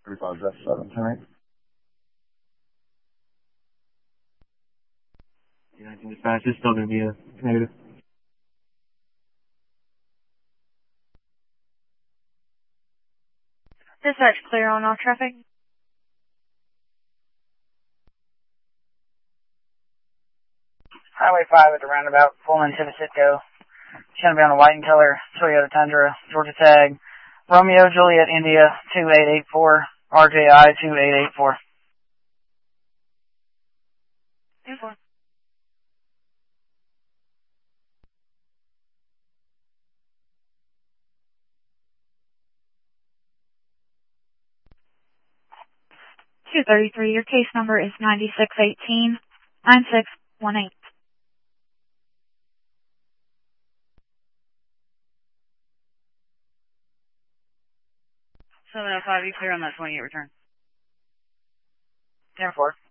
35-7, tonight. Yeah, dispatch is still going to be a negative. Dispatch clear on all traffic. Highway 5 at the roundabout, pulling into the Citgo. It's going to be on the white and color Toyota Tundra, Georgia tag. Romeo, Juliet, India, 2884, RJI 2884. 2-4. (233), your case number is 9618-9618. 705, you clear on that 28 return. 10-4.